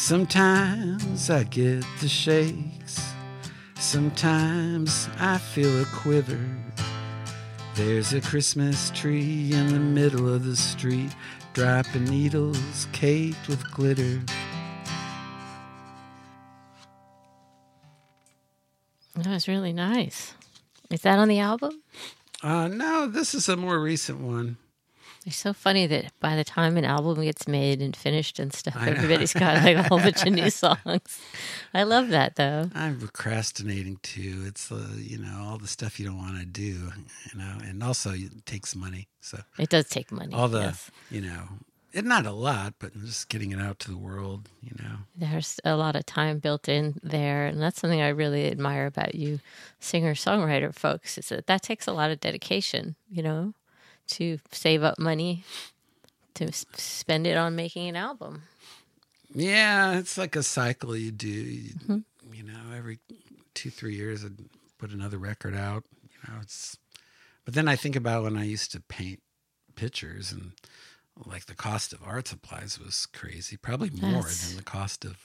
Sometimes I get the shakes. Sometimes I feel a quiver. There's a Christmas tree in the middle of the street, dropping needles caked with glitter. That was really nice. Is that on the album? No, this is a more recent one. It's so funny that by the time an album gets made and finished and stuff, everybody's got like a whole bunch of new songs. I love that, though. I'm procrastinating too. It's all the stuff you don't want to do, and also it takes money. So it does take money. All the, yes. It's not a lot, but just getting it out to the world, There's a lot of time built in there, and that's something I really admire about you singer-songwriter folks, is that takes a lot of dedication, to save up money to spend it on making an album. Yeah, it's like a cycle you do. Every 2-3 years I'd put another record out. But then I think about when I used to paint pictures, and like the cost of art supplies was crazy, probably more than the cost of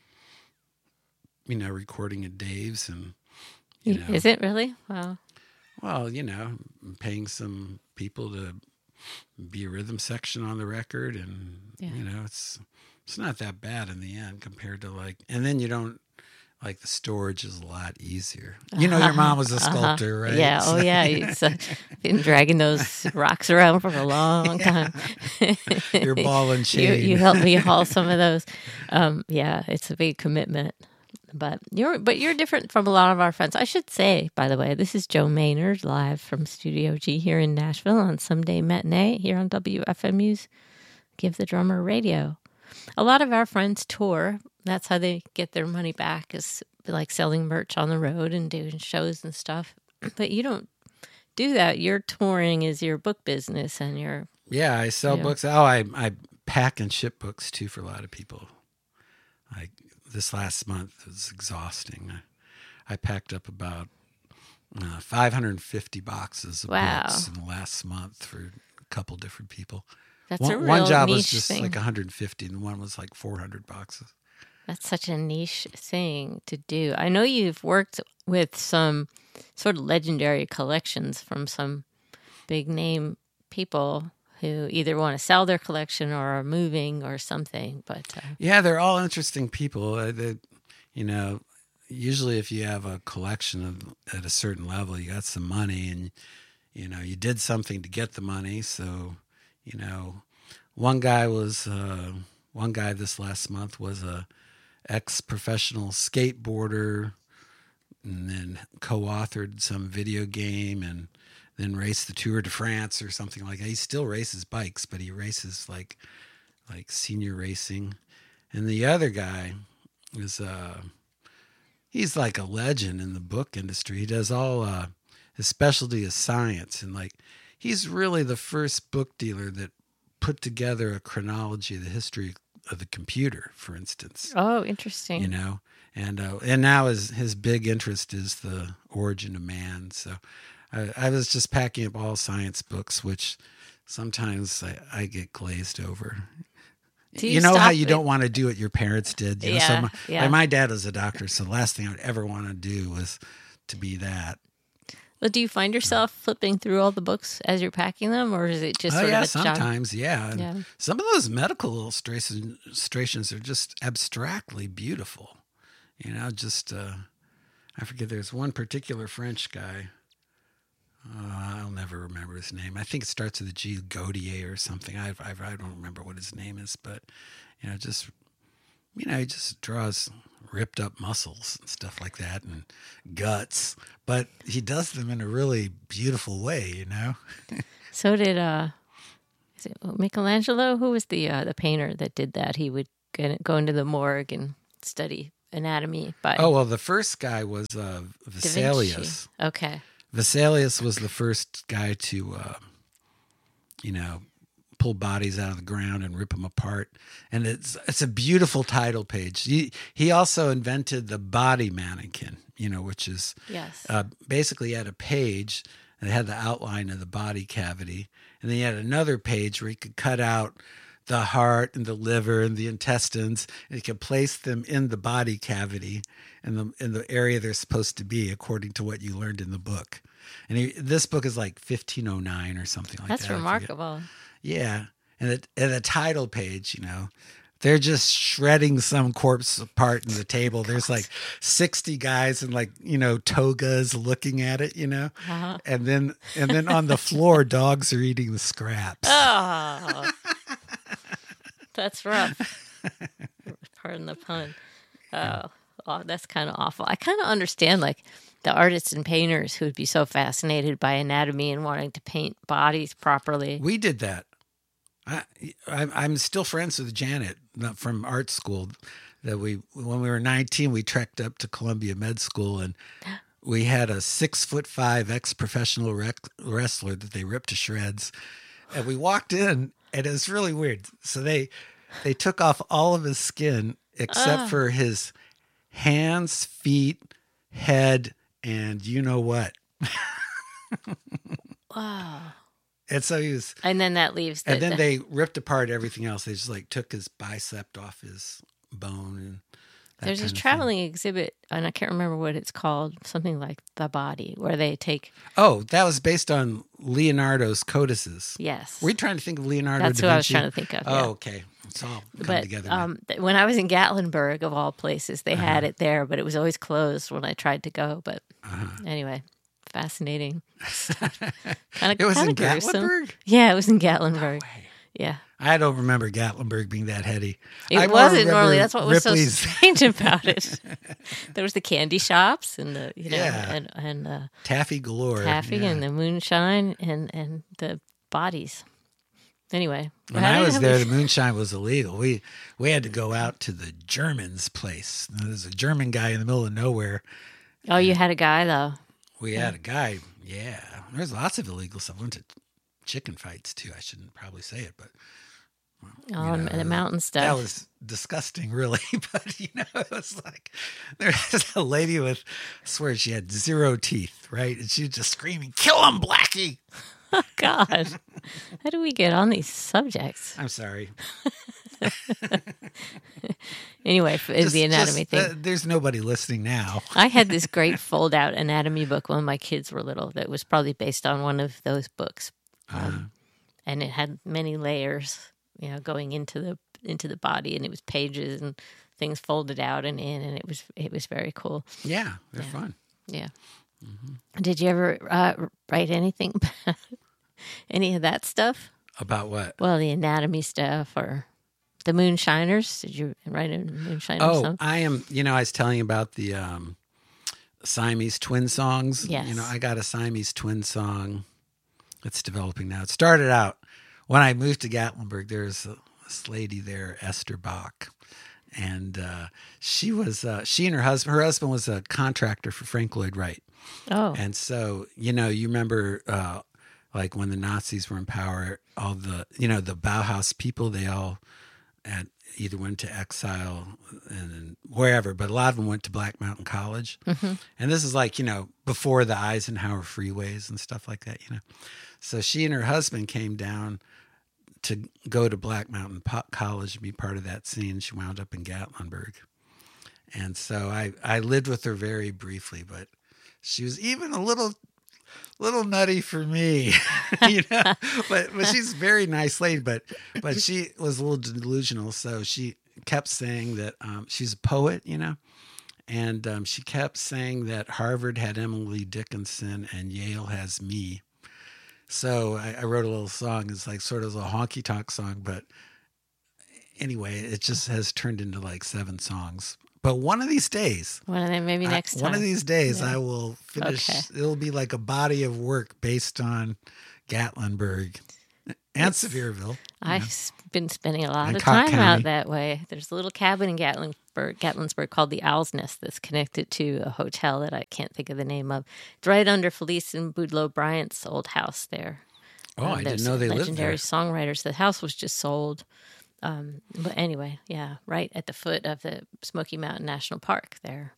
recording at Dave's and. Is it really? Wow. Well, paying some people to be a rhythm section on the record, and it's not that bad in the end compared to and then you don't the storage is a lot easier. Your mom was a sculptor, right? Yeah. Oh, yeah. You've been dragging those rocks around for a long time. Your ball and chain. You helped me haul some of those. Yeah, it's a big commitment. But you're different from a lot of our friends. I should say, by the way, this is Joe Maynard live from Studio G here in Nashville on Someday Matinee here on WFMU's Give the Drummer Radio. A lot of our friends tour. That's how they get their money back, is like selling merch on the road and doing shows and stuff. But you don't do that. Your touring is your book business and your... Yeah, I sell books. Oh, I pack and ship books too for a lot of people. This last month was exhausting. I packed up about 550 boxes of books in the last month for a couple different people. That's a real one job niche was just thing. 150, and one was 400 boxes. That's such a niche thing to do. I know you've worked with some sort of legendary collections from some big name people who either want to sell their collection or are moving or something. But yeah, they're all interesting people. Usually if you have a collection at a certain level, you got some money, and you did something to get the money. So one guy this last month was a ex-professional skateboarder, and then co-authored some video game, and then raced the Tour de France or something like that. He still races bikes, but he races like senior racing. And the other guy is he's like a legend in the book industry. He does all his specialty is science, and he's really the first book dealer that put together a chronology of the history of the computer, for instance. Oh, interesting. And now his big interest is the origin of man. So I was just packing up all science books, which sometimes I get glazed over. How you don't want to do what your parents did. My dad was a doctor, so the last thing I would ever want to do was to be that. Well, do you find yourself flipping through all the books as you're packing them, or is it just sort of a sometimes, yeah. Some of those medical illustrations are just abstractly beautiful. I forget, there's one particular French guy. I'll never remember his name. I think it starts with a G, Gaudier or something. I don't remember what his name is, but he just draws ripped up muscles and stuff like that, and guts, but he does them in a really beautiful way. So did is it Michelangelo? Who was the painter that did that? He would go into the morgue and study anatomy. The first guy was Vesalius. Okay. Vesalius was the first guy to, pull bodies out of the ground and rip them apart. And it's a beautiful title page. He also invented the body mannequin, which is basically he had a page that had the outline of the body cavity. And then he had another page where he could cut out the heart and the liver and the intestines, and he can place them in the body cavity in the area they're supposed to be according to what you learned in the book. And this book is like 1509 or something like that. That's remarkable. Yeah. And the title page, they're just shredding some corpse apart in the table. There's like 60 guys in like, togas looking at it, Uh-huh. and then on the floor, dogs are eating the scraps. Oh, that's rough. Pardon the pun. Oh, that's kind of awful. I kind of understand like the artists and painters who would be so fascinated by anatomy and wanting to paint bodies properly. We did that. I'm still friends with Janet from art school. That when we were 19, we trekked up to Columbia Med School, and we had a 6'5" ex-professional wrestler that they ripped to shreds. And we walked in, and it was really weird. So they took off all of his skin except for his hands, feet, head, and you know what. Wow. And so he was, and then that leaves. And then they ripped apart everything else. They just like took his bicep off his bone. And there's this traveling exhibit, and I can't remember what it's called. Something like The Body, where they take. Oh, that was based on Leonardo's codices. Yes. Were you trying to think of Leonardo That's da Vinci? who I was trying to think of. Oh, yeah. okay. It's all come together. When I was in Gatlinburg, of all places, they had it there, but it was always closed when I tried to go. But anyway. Fascinating stuff. It was in Gatlinburg? Yeah, it was in Gatlinburg. No way. Yeah. I don't remember Gatlinburg being that heady. It wasn't normally. That's what was Ripley's... so strange about it. There was the candy shops and the and taffy galore. Taffy and the moonshine and the bodies. Anyway, when I was there, the moonshine was illegal. We had to go out to the German's place. There's a German guy in the middle of nowhere. Oh, you had a guy though. We had a guy, yeah. There's lots of illegal stuff. I went to chicken fights, too. I shouldn't probably say it, but... the mountain stuff. That was disgusting, really. But, it was like... There was a lady with... I swear she had 0 teeth, right? And she was just screaming, "Kill him, Blackie!" Oh, God. How do we get on these subjects? I'm sorry. Anyway, the anatomy thing. There's nobody listening now. I had this great fold-out anatomy book when my kids were little that was probably based on one of those books. And it had many layers, going into the body, and it was pages and things folded out and in, and it was very cool. Yeah, they're fun. Yeah. Mm-hmm. Did you ever write anything about any of that stuff? About what? Well, the anatomy stuff or the Moonshiners. Did you write a Moonshiner song? I am. I was telling you about the Siamese twin songs. Yes. I got a Siamese twin song that's developing now. It started out when I moved to Gatlinburg. There's this lady there, Esther Bach. And she and her husband was a contractor for Frank Lloyd Wright. Oh. And so, you remember like when the Nazis were in power, all the Bauhaus people, they all either went to exile and wherever, but a lot of them went to Black Mountain College. Mm-hmm. And this is like, before the Eisenhower freeways and stuff like that, So she and her husband came down to go to Black Mountain College and be part of that scene. She wound up in Gatlinburg. And so I lived with her very briefly, but she was even a little nutty for me, but she's a very nice lady, but she was a little delusional. So she kept saying that she's a poet, and she kept saying that Harvard had Emily Dickinson and Yale has me. So I wrote a little song. It's like sort of a honky tonk song, but anyway, it just has turned into like 7 songs. But one of these days, maybe next time. One of these days, I will finish. Okay. It'll be like a body of work based on Gatlinburg and Sevierville. I've been spending a lot of time out that way. There's a little cabin in Gatlinburg called the Owl's Nest that's connected to a hotel that I can't think of the name of. It's right under Felice and Boudleaux Bryant's old house there. Oh, I didn't know they lived there. Legendary songwriters. The house was just sold. But anyway, yeah, right at the foot of the Smoky Mountain National Park there.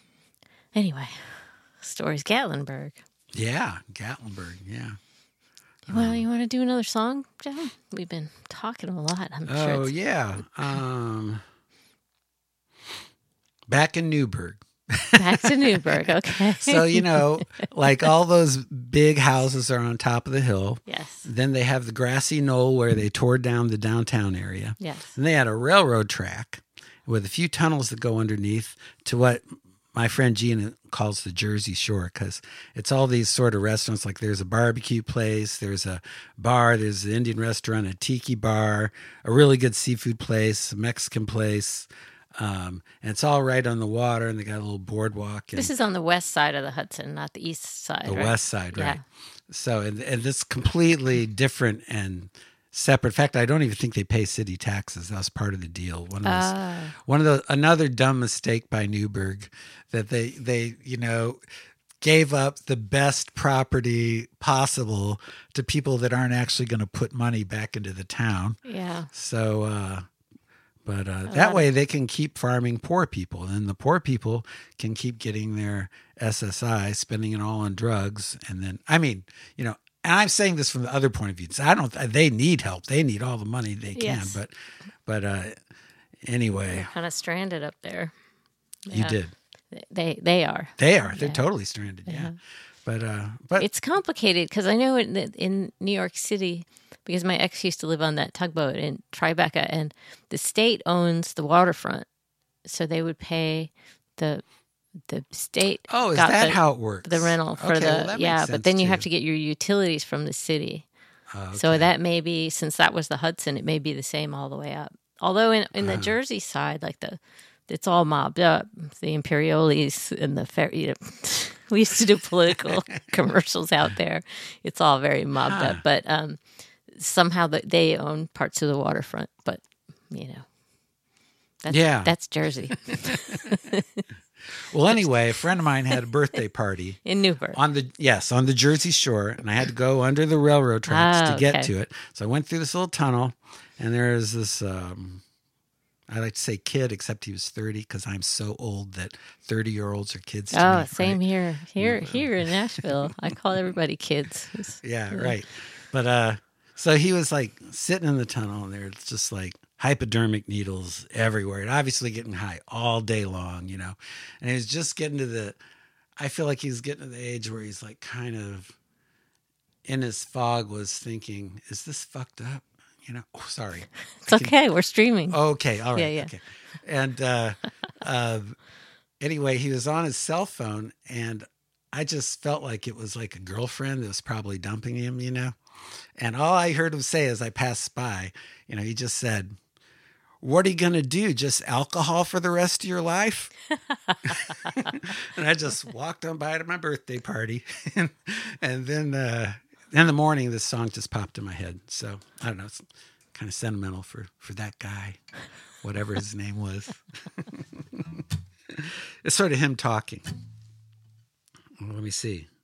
Anyway, stories Gatlinburg. Yeah, Gatlinburg, yeah. Well, you want to do another song, Joe? We've been talking a lot. I'm sure. Oh, yeah. Back in Newburgh. Back to Newburgh. Okay. So, like all those big houses are on top of the hill. Yes. Then they have the grassy knoll where they tore down the downtown area. Yes. And they had a railroad track with a few tunnels that go underneath to what my friend Gina calls the Jersey Shore, because it's all these sort of restaurants. Like there's a barbecue place, there's a bar, there's an Indian restaurant, a tiki bar, a really good seafood place, a Mexican place. And it's all right on the water, and they got a little boardwalk. And This is on the west side of the Hudson, not the east side. the right? west side, right? Yeah. So, and this completely different and separate. In fact, I don't even think they pay city taxes. That was part of the deal. Another dumb mistake by Newburgh, that they gave up the best property possible to people that aren't actually going to put money back into the town. Yeah. So, but that way they can keep farming poor people, and the poor people can keep getting their SSI, spending it all on drugs. And then, and I'm saying this from the other point of view. They need help. They need all the money they can. Yes. But anyway, Kind of stranded up there. you Yeah. did. They are. They're Yeah. totally stranded. Yeah. But It's complicated because I know in New York City, because my ex used to live on that tugboat in Tribeca, and the state owns the waterfront, so they would pay the state. is got that how it works? the rental for Okay, well, that makes but sense, then you too. have to get your utilities from the city. Okay. So that may be, since that was the Hudson, it may be the same all the way up. Although in the Jersey side, like it's all mobbed up. The Imperialis and the ferry. We used to do political commercials out there. It's all very mobbed up, but somehow they own parts of the waterfront. But that's Jersey Well, anyway, a friend of mine had a birthday party in Newburgh. on the Jersey Shore, and I had to go under the railroad tracks to get to it. So I went through this little tunnel, and there's this I like to say kid, except he was 30, because I'm so old that 30-year-olds are kids to me. Oh, same right? here in Nashville. I call everybody kids. Yeah, right. But so he was like sitting in the tunnel, and there's just like hypodermic needles everywhere, and obviously getting high all day long, And he was just getting to I feel like he's getting to the age where he's like kind of in his fog was thinking, is this fucked up? Oh, sorry. It's okay. We're streaming. Okay. All right. Yeah. Okay. And anyway, he was on his cell phone, and I just felt like it was like a girlfriend that was probably dumping him, And all I heard him say as I passed by, he just said, "What are you going to do? Just alcohol for the rest of your life?" And I just walked on by to my birthday party. And then in the morning, this song just popped in my head. So I don't know. It's kind of sentimental for that guy, whatever his name was. It's sort of him talking. Let me see.